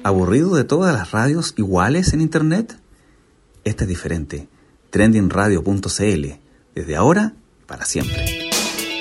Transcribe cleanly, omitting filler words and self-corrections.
¿Aburrido de todas las radios iguales en Internet? Esta es diferente. Trendingradio.cl. Desde ahora, para siempre.